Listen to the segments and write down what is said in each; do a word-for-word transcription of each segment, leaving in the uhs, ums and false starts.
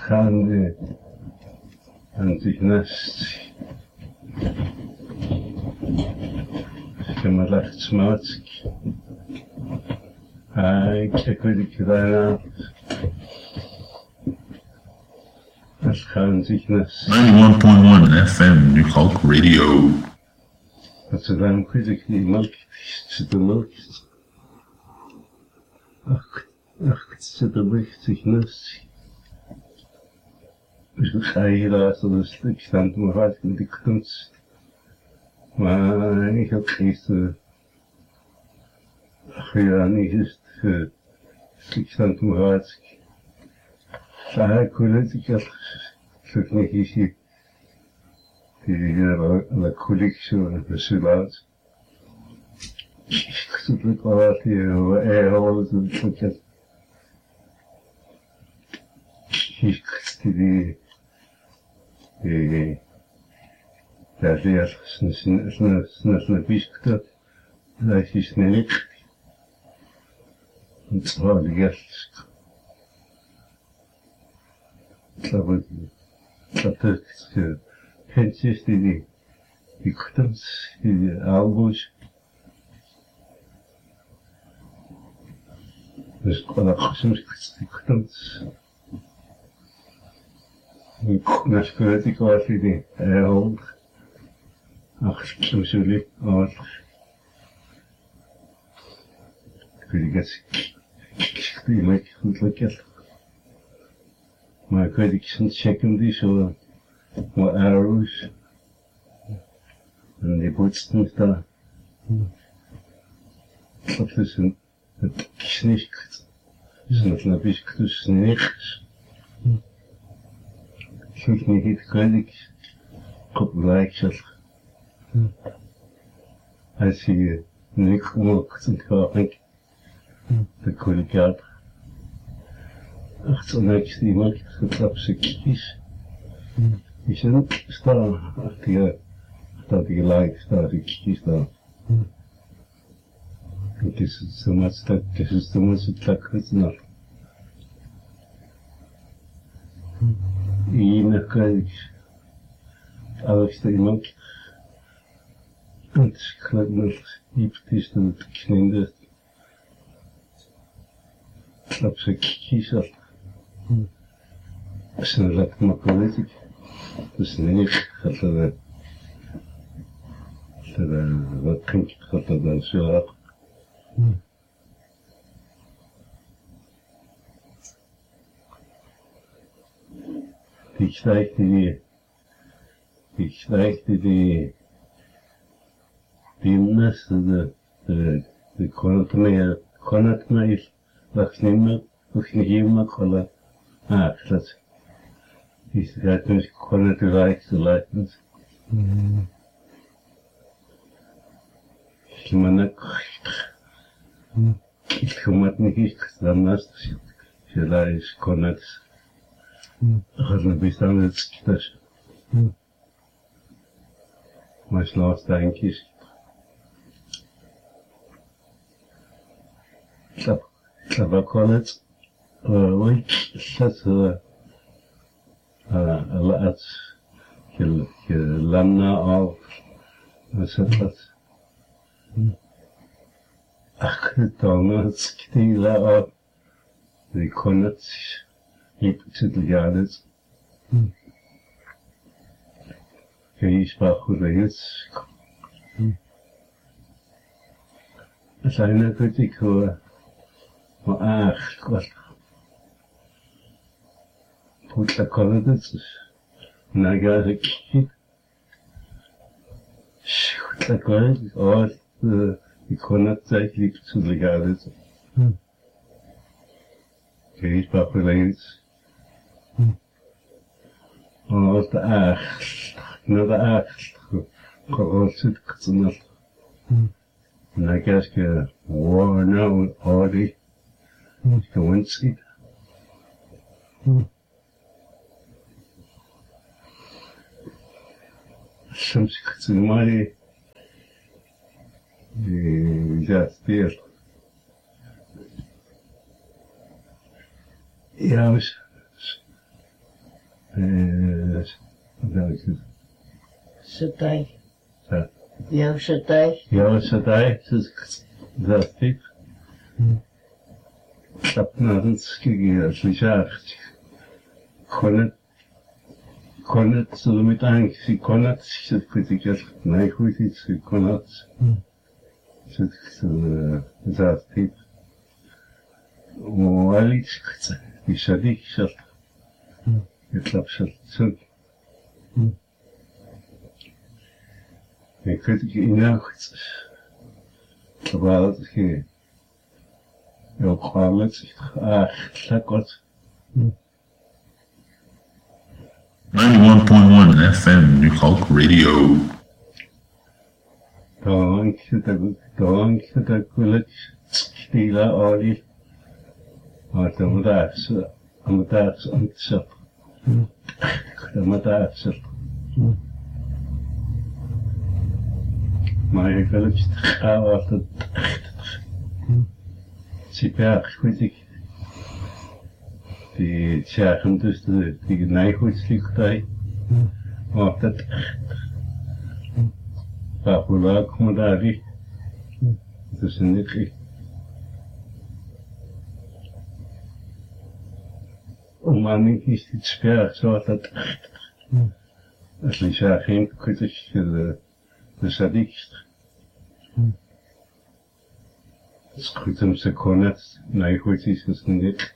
gaan aan zich naast. Schema lacht smaatsk. Hij kijk wat ik gedaan heb. Als gaan zich naast. ninety-one point one F M New Hulk Radio. Dat ze dan goed ik die melk zit de melk. Ach, ach, zit de licht zich naast. Dus ik ga hier laten, dus ik sta aan mijn hart met die kunst. Maar ik heb gisteren gedaan, niet is het, ik sta aan mijn hart. Daar ik wil het, ik heb het niet gezien. Die la collection de Sulat. Ik zit het wel uit hier, waar er alles in het pakket. Ik die die daar leer snel snel snel snel biskut dat is niet het zal geld dat dat het pentjes die die kuttens die albus dus kon ik soms die kuttens Naš kritiku vasidi eol, ach susuli ol, kritikas imek hutlakel. Maar kritikas checken die zo, wat arrows, en die boetsten daar. Dat is een het kniskt, is een knapisk dus niks. Ik niet iets kritisch, op gelijk als je niks mocht en kwalijk, dan kon ik uit. Achter niks die maakt getrapt ze kies. Je zit staan, achter je, staat je gelijk, staat je kies daar. Het is zo maar stak, het is zo maar stak het nog. Ine kritisch. Alles te iemand. Het gaat nog niet is dat het kninder. Klap ze kiezen. Als een rak makkelijk. Dus nee, gaat er. Dat er wat klinkt, gaat er dan zo af. Die stijgt die, die stijgt die, die mes, de, de, de konat meer, konat meer, wacht niet meer, wacht niet meer, kolla, ah, dat, die gaat dus konat rijk te laten. Ik ben ook, ik kom het niet eens, dan naast, je laat konat. Gaan we bestaan het skittas. Maar slaat denk is. Klap, klap kan het. Oi, dat eh laat je je lamna af. Wat is dat? Ach, dan het skitila af. Die kon het. Ik zit er jaren. Je sprak goed uit. Er zijn er kritiek voor. Maar ach, wat. Goed, dat kan het dus. Nou ga ik niet. Goed, dat kan het. Oh, ik kon het eigenlijk zo legaal uit. Je sprak goed uit. Oh, de acht. Nou, de acht. Gewoon zit ik zo net. En dan kijk je, wow, nou, hoor die. Gewoon ziet. Soms ik het maar die. Die, ja, speelt. Ja, Wat is het? Satai. Ja. Jouw satai. Jouw satai, dat is dit. Dat naar het skiën, als je zegt. Kon het, kon het, zo met angst, kon het, zit kritiek, nee, goed iets, kon het. Zit, dat dit. Maar iets, die sadik, zat. Ik heb ze terug. Ik weet het in nacht. Terwijl het je heel kwalijk echt lekker. ninety-one point one F M New Hulk Radio. Dank je dat, dank je dat ik stila olie. Maar dan moet ik ze, dan moet ik ze ontzettend. Dan moet ik ze. Maar ik wil het gaan altijd. Super, weet ik. Die zeggen dus de, die nijgoedslichtij. Maar dat echt. Waarvoor laat ik me daar niet? Dat is niet echt. Maar niet is dit sper, zo dat echt. Als je zegt geen kritisch, de sadikst. Het is goed om te kunnen, nee goed is het niet.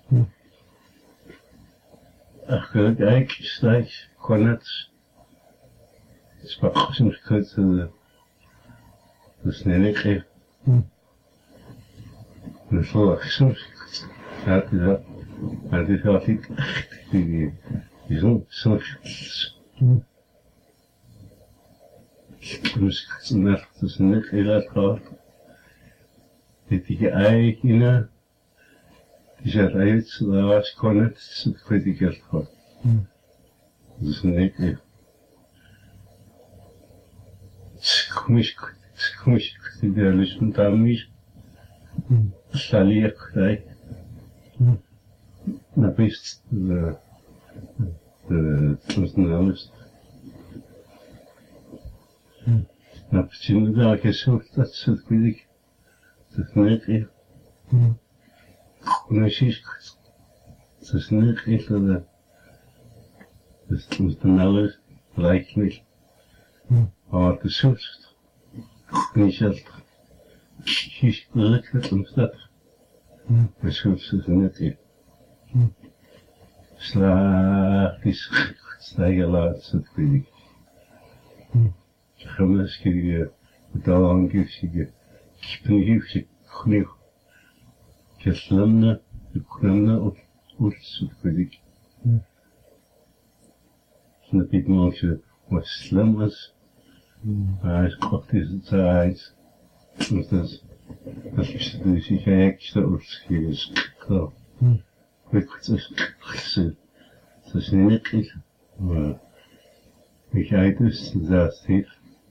Ach, kijk, steeds kon het. Het is maar soms goed, dat is niet echt. Dat is wel soms goed. Ja, dat. Maar dit is altijd echt, die, die zo'n, zo'n, dus het is niet heel erg gehad. Dit die eigene, die zegt uit, daar was kon het, dat weet ik echt gehad. Dat is niet echt. Het is komisch, het is komisch, die lust met aan mij. Salier krijg. Na best de de personalist. Na почему да, кесо, dat soort kwik. Dat net echt. Precies. Dat is net echt dat dus personalist lijkt niet. Maar het is zoet. Niet zelf. Kies gelukkig om dat. Maar soms is het net echt. Slaag is stijgen laatst, dat weet ik. Gemis je betaling geeft je kippen geeft je genoeg. Je slimne, je klemne op oors, dat weet ik. Snap ik maar als je wat slim is. Maar hij is praktisch het uit. Dus dat is, dat is dus je gekste oors, klaar. Ik het is, het is niet echt, maar ik ga dus, dat is het.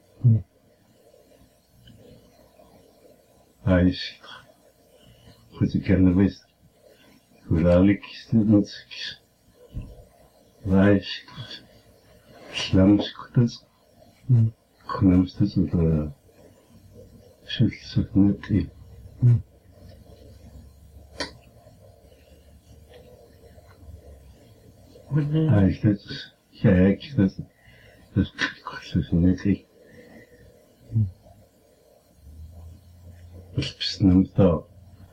Hij is, goed, ik ken de best, vooral ik student, hij is, slamskuttes, genoemstes, of, schulds of niet echt. Hij is dus gek, dus dat is niet echt. Dat is bestemd daar.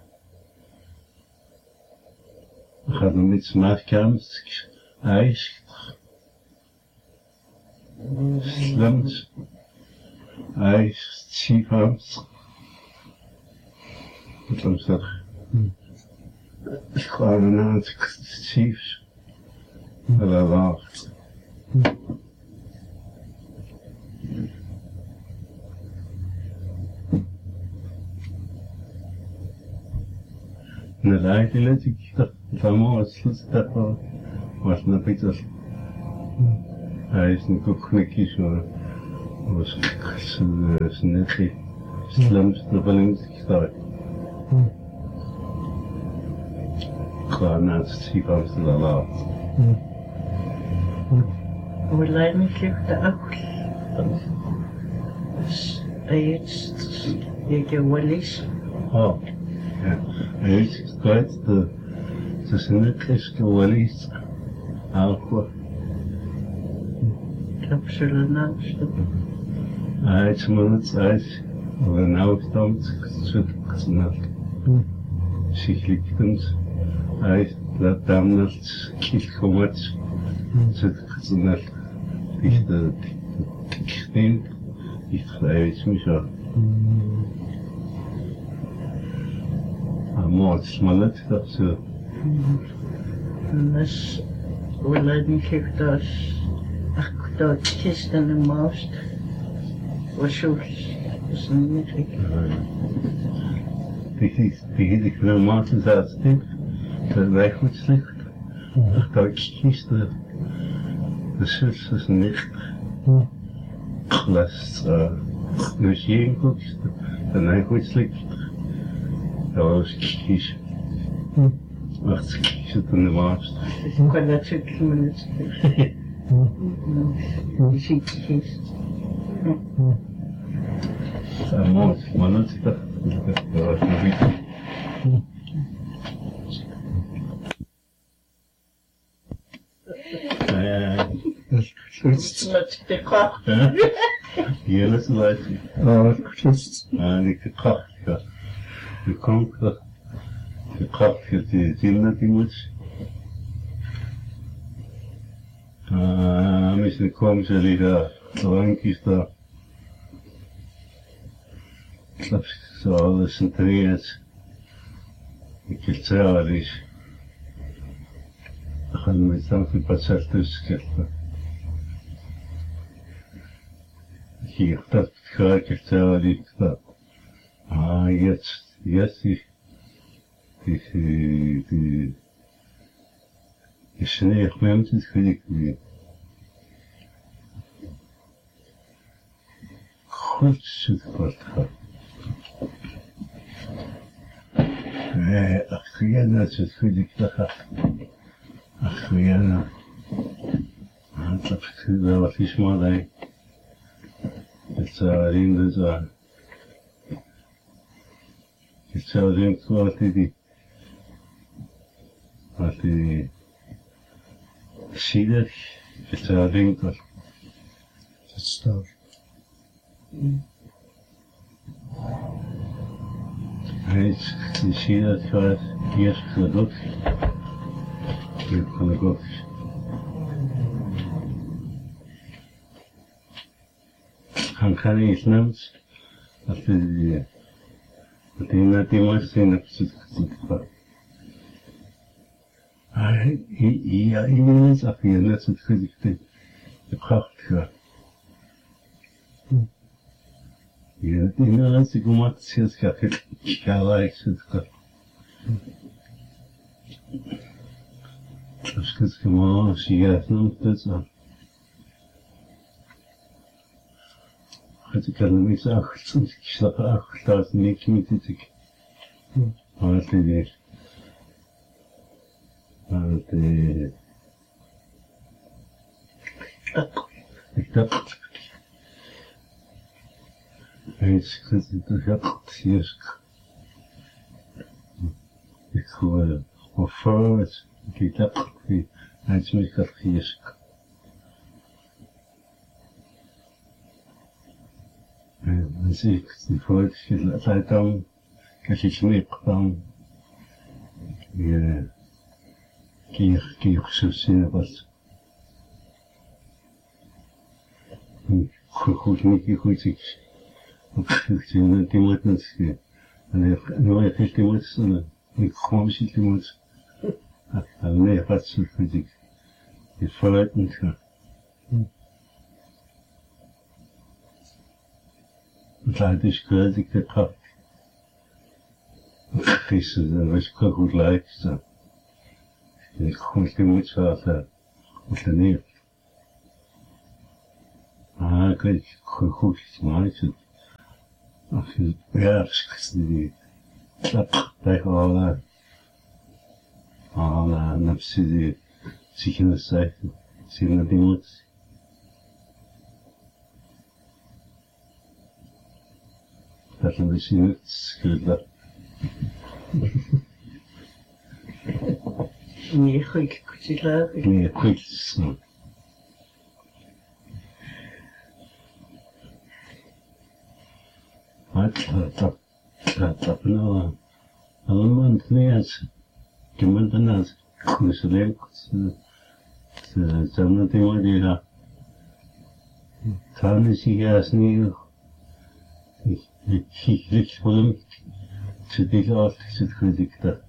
We gaan er met smaakkamers, ijs, slams, ijs, chiefhams. Dat is dat. Ik ga er naar het chiefs. Eller lacht. En daar let ik dat van het dat was naar Pieters. Hij is een koeknikjes hoor. Was net slimste van hem gestart. Klaar na het ziekenhuis te laten. Ulaini kifta akul. Ayets yeke walis. Oh, ja. Hij is kwijt de tussen het is geweldig aangekomen. Kapsule naast. Hij is maar het uit. We nou stand zit gesneld. Zich lichtend. Hij laat dan het kiet komen. Zit gesneld. Dicht de dicht dicht glijdt me zo. Mooi smalet dat ze. Nas ulaini kifta akta kisten en maast. Washuls. Is een nitrik. Die ik wil maken dat dit dat wij goed slecht. Dat ik kies de de zus is niet. Last dus je goed dat wij goed slecht. Dat was kies. Wacht, kies het in de maast. Ik kan dat zeker minuten. Je ziet kies. Mooi, maar dat is dat. Dat was een beetje. Met de kracht. Hier is het uit. Oh, just. Ah, die kracht, ja. De kanker. De kracht, die zien dat die moet. Ah, misschien komen ze die daar. Drankjes daar. Dat zo alles centreert. Ik heb zelf is. Dan gaan we dan voor passer tussen kijken. Hier, dat ga ik het zelf niet. Ah, jetzt, jetzt die, die, die, die, die sneeuw mensen, dat vind ik niet. Goed zoet wat gaat. Nee, ach, ja, dat is goed, ik dacht. Ach, ja, nou. Dat heb ik wel wat is maar daar. Het zou erin dus aan. Het zou erin wat die. Wat die. Zie dat? Het zou erin wat. Dat staat. Hij zie dat gaat eerst gedrukt. Hier kan ik ook. Han kan niet neemt. Dat die. Dat die net die mooiste in het zit gezet. Hij, ja, iedereen is af hier net zo gezegd. De kracht gaat. Ja, die laatste commotie is gaat gelijk zitten. Dus het is gewoon als je gaat noemt het zo. Ik kan hem iets achter, ik snap achter dat niks met dit ik. Maar het is maar het is. Ik dacht. Hij is gezegd, hier. Ik hoor of vooruit. Ik dacht, hij is met dat hier. Dan zie ik die vooruit, tijd dan, als je knip dan, je keer, keer zo zien wat. Goed, goed, niet goed, ik. Ik zie dat die moet niet. En ik nooit heeft die moet staan. Ik gewoon zit die moet. En nee, wat zo vind ik. Die vooruit niet gaan. Het is kwijt, ik heb gehad. Gisteren was ik ook goed lijkt. Ik gewoon die moet zo op de neer. Ah, ik weet, goed iets maken. Ja, die klap tegen alle, alle nafsi die zich in de zijde Sina dimut. That's the sina skilla. Ni chwig cwtila. Ni quilsn. Atla tap no. Alman tnias. Kimantanas. Kuslek. Samna timadiha. Tani sigasni. Ich lich wollen zu dich auf zu kritikta.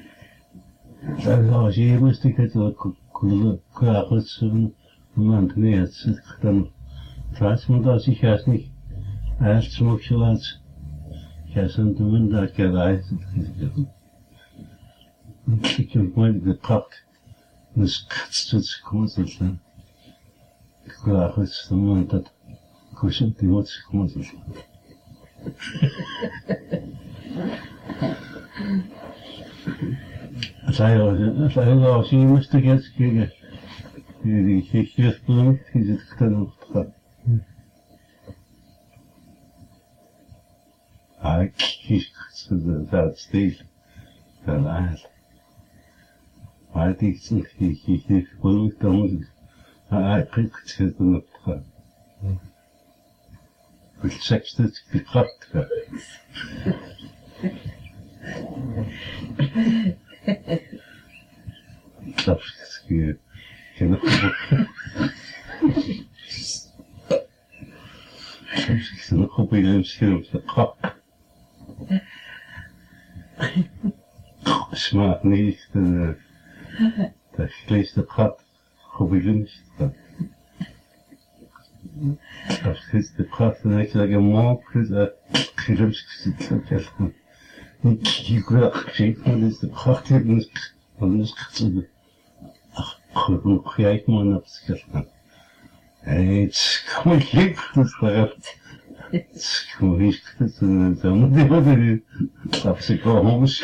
Da je musste ich jetzt kul kul man tnias zu dann. Trotz man da sich erst nicht erst zum Schulz. Ja, sind man da gereist. Ich habe mal gekocht. Das kannst du zu kommen sein. Klar, es ist man das kuschen die muss kommen sein. Sei sei auch sie müsste jetzt gegen die Geschichte spielen, diese kann I kick to the that stage that I had. I think he he he will come. I picked it in the front. We checked it, we clapped her. That's good. Can She's not hoping I'm still the clock. Smart niet de de geleesde gat gewinnst. Als het de gat dan ik zeg een mop is dat gerust zit dat niet je wil gezien is de gat hier van is gezien. Ach, hoe krijg je man op zich? Het kom ik niet dus daar. Сквозь там делали, а психологи.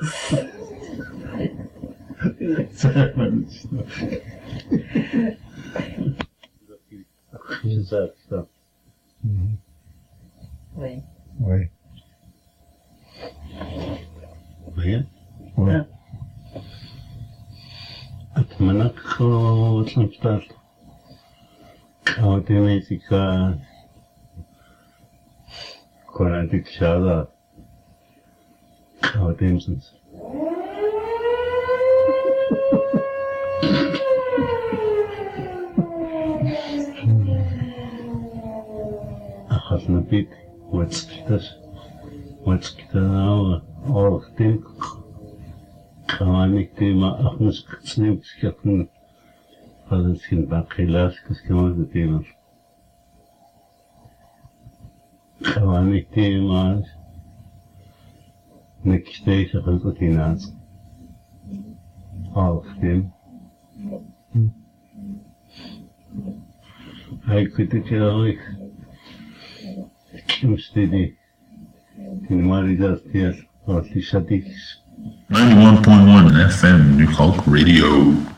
Oui. Oui. Oui. Oui. أتمنى تكون تنفتح. أو تميتك كنا تكشادا أو تمسنس. أخذنا بيت واتسكتش واتسكتنا أو أو تيم كمانك تيما أخنس كتسنيم كشكتنا هذا سين باقي لاس كسكمان تيما كمانك تيما نكشتيش خلقتيناس أو تيم هاي كنت كلاوي مستدي تنماري داستياس واتي شاتيكس ninety-one point one F M New Hulk Radio.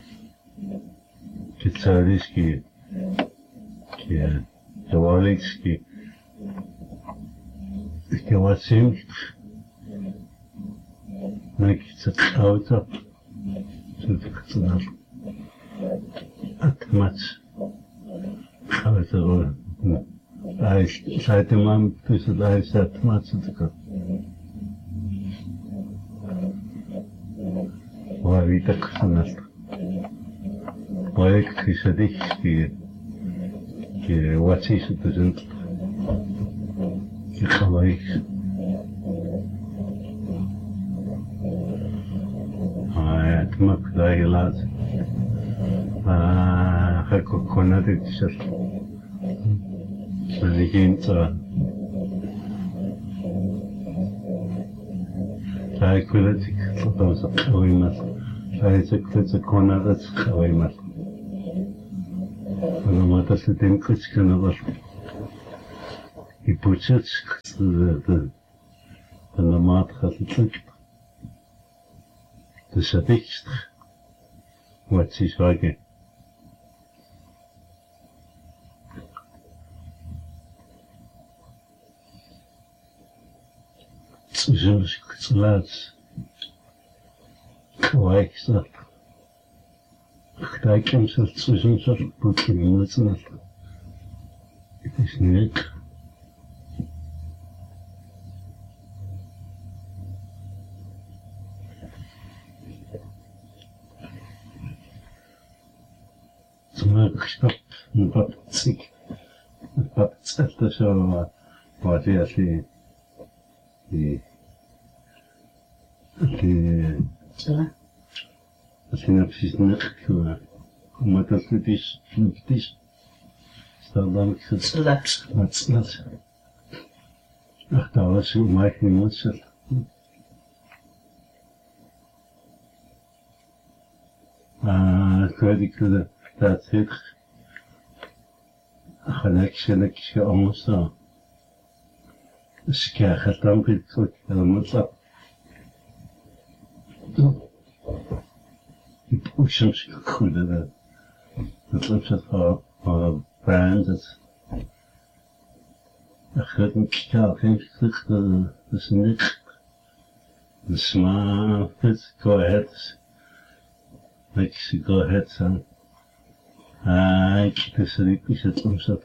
Кицарийский, Кавалийский, Кавасим, Накицацаута, Цуцкацанар, Атмац, Хаватару, Айс, Сайтимам, Тусад Айс Атмацатка. Вавитак Санас. Проект Исадихский, Вацис Презент, Хаваих. Атмак Дайлат, Хако Конадик Сас, Легенца, Сайкулетик, Тотоза, Оймас, Сайцеклеца Конадат, Оймас. Но это с этим кричком и получается, это на мат хасит. Das ist ja dicht. Was ich sage. Tsuzum's lads. Kwijks dat. Kijk hem zelf Tsuzum's dat boekje niet dat. Het is niet. Toen ik stap, een wat ziek. Een wat hetzelfde zo wat hij als die die die als hij nou precies niet gekomen. Maar dat het is, het is, stel dan ik het Slaps. wat slaps. Ach, dat was zo maar geen monster. Ah, ik weet ik dat dat het gelijk gelijk geëngst dan. Dus ik krijg het dan weer terug helemaal slap. Die poesems goed dat dat loopt het voor voor brand dat ik ga niet kijken geen terug dat is niet de smaak het go ahead like go ahead son ah ik dus ik is het soms dat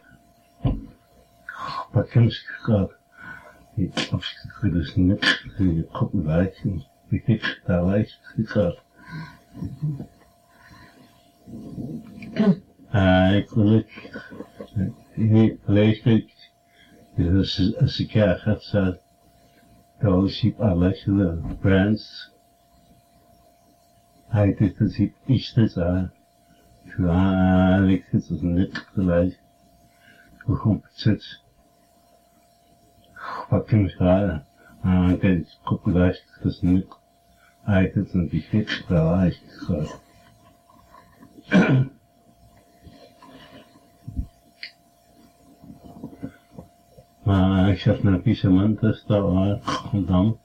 wat kan ik gaan ik heb dus niet die kop bij ik ik daar lijkt ik ga ah ik wil ik lees ik dus als ik ja gaat zo dat is ik alles de brands hij dit is ik is het aan ja ik het is niet gelijk hoe komt het wat kan ik gaan ah ik heb het kopieerd het is niet hij het is een beetje gelijk gaat maar ik zat naar pisement dus daar waar dan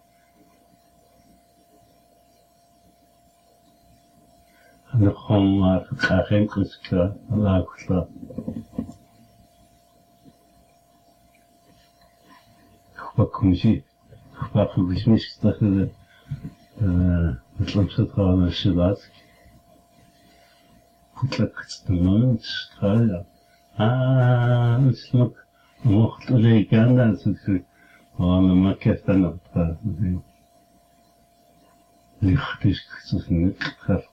en dan gewoon maar het geen kunstklaar laag geslapen wat kom je wat goed is mis dat de het lampset gewoon een salat goed lekker te doen ja ah het smaakt mocht ik aan dat het gewoon maar keft aan op licht is het niet gaat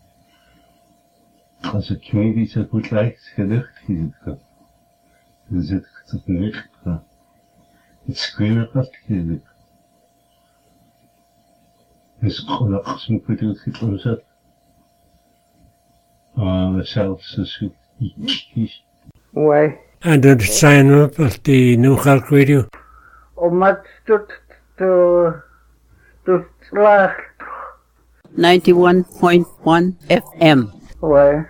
als ik me iets goed lijkt gelucht is het dan zit het niet gaat het screen gaat gelukt dus gewoon als ik me goed het omzet maar zelfs als ik kies Why? En dat zijn op op die New Hulk Radio. Omdat het te te slaag. ninety-one point one F M. Why?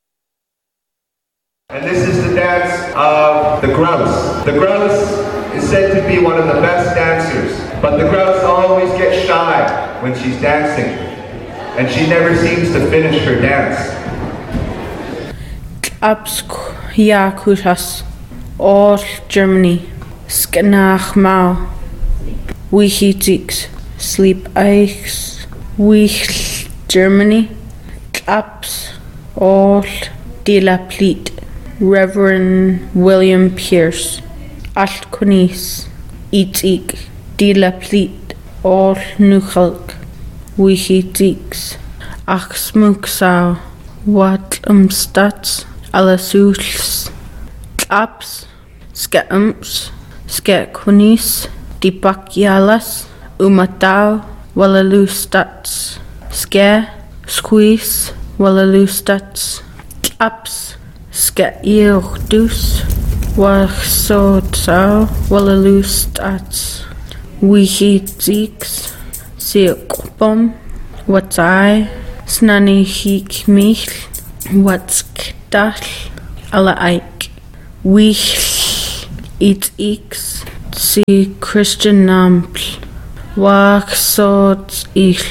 And this is the dance of the grouse. The grouse is said to be one of the best dancers, but the grouse always gets shy when she's dancing, and she never seems to finish her dance. Absk Yakutas, all Germany, Skanach Mao, Wichitix, Sleep Eichs, Wich Germany, Abs, all de la Pleat, Reverend William Pierce, Altkonis, Itik, de la Pleat, all Nuchalk, Wichitix, Achsmuksau, Wat Umstats, Allasuls, Klaps, Skums, Skekunis, Dipakyalas, Umatau, Wallalustats, Ske, Squeeze, Wallalustats, Klaps, Skeirdus, Wasotsau, Wallalustats, Wichitix, Seokbom, Watsai, Snanihik Michl, Watskdal, Alla Eik, Wich, It X, Si Christian Nampl, Waxots Ich,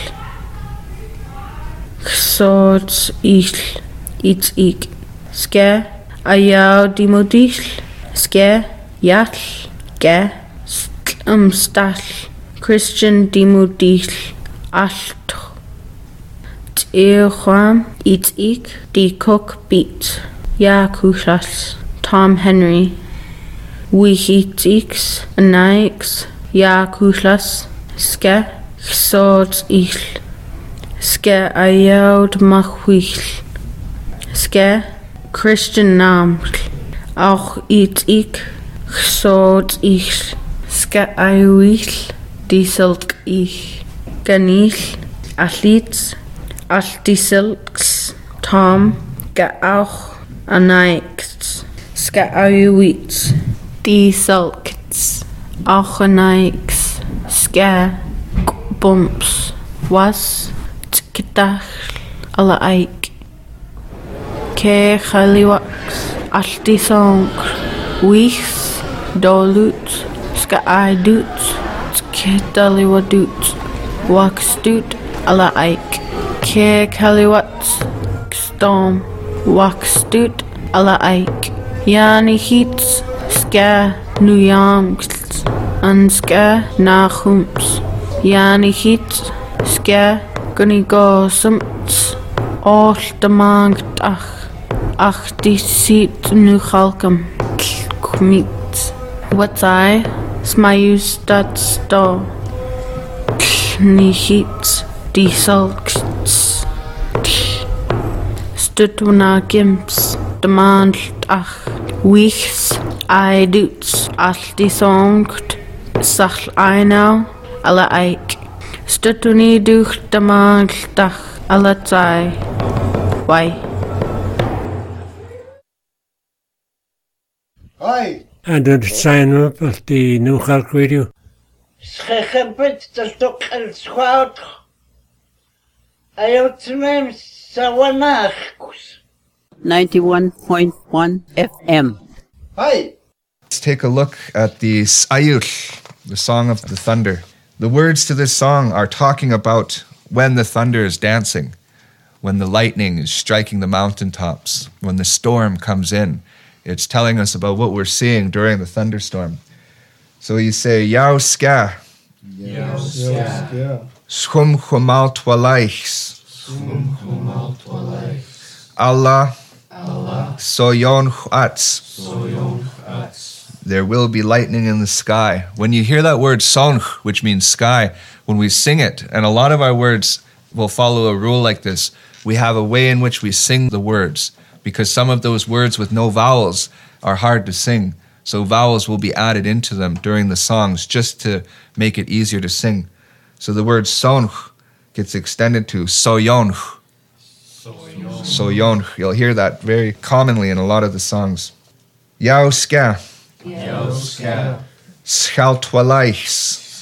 Xots Ich, It Ik, Ske, Ayau Dimodich, Ske, Yatl, Ge, Stlumstal, Christian dimudil alt. T'irham it ik di cook beat. Ya kushas. Tom Henry. We hit x anix. Ya kushas. Ske. Swords ich. Ske ayod machwich. Ske. Christian naam. Auch it ik. Swords ich. Ske aywich. Dieselk ich. Ganich. Athletes. Altisilks. Tom. Ga auch anix. Ske aywich. Dieselks. Auch anix. Ske. Bumps. Was. Tkdach. Alla eik. Ke chaliwax. Altisong. Wichs. Dolut. Ska aidut. Tkedaliwadut. Waxdut. Alla eik. Ke chaliwax. Storm. Waxdut. Alla eik. Yani hits. Ska nuyamgs. Anska nachums. Yani hits. Ska gunigosums. All the mangtach. Ach die sit nu halkam. Kmit. What's I? Smayus dat sto. Ni hits. Die salks. Stutuna gimps. Demand ach. Wichs. I duts. All die songt. Sach einau. Alla eik. Stutuni durch demand ach. Alla zai. Why? Hi. And to sign up at the New Hulk Radio. Schechempet dat ook een schout. Hij had zijn naam Sawanachkus. ninety-one point one F M. Hi. Let's take a look at the Sayush, the song of the thunder. The words to this song are talking about when the thunder is dancing, when the lightning is striking the mountaintops, when the storm comes in. It's telling us about what we're seeing during the thunderstorm. So you say, Yao ska. Yao ska. Schum chumal twalaichs. Schum chumal twalaichs. Allah. Allah. Soyon chats. Soyon chats. There will be lightning in the sky. When you hear that word sonch, which means sky, when we sing it, and a lot of our words will follow a rule like this, we have a way in which we sing the words, because some of those words with no vowels are hard to sing. So vowels will be added into them during the songs just to make it easier to sing. So the word sonch gets extended to soyonch. Soyonch. Soyonch. You'll hear that very commonly in a lot of the songs. Yao ska. Yao ska. Schaltwalaichs.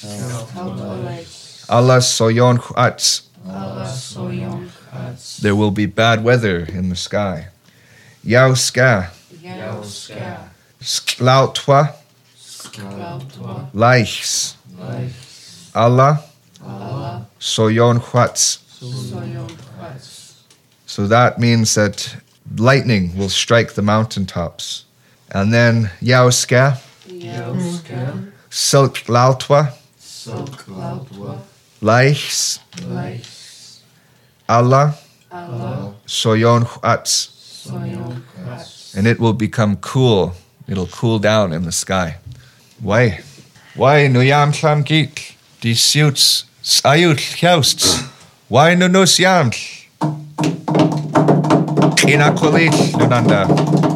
Allah soyonch ats. Allah soyonch ats. There will be bad weather in the sky. Yao ska. Yao ska. Sklautwa. Sklautwa. Laichs. Laichs. Allah. Allah. Soyon chwats. Soyon chwats. So that means that lightning will strike the mountaintops. And then Yao ska. Yao ska. Silk lautwa. Silk lautwa. Laichs. Laichs. Allah. Allah. Soyon chwats. Soyon chwats. And it will become cool. It'll cool down in the sky. Why? Why no yam chlam geek? Die suits ayut jousts. Why no nos yam? Inakwalik nunanda.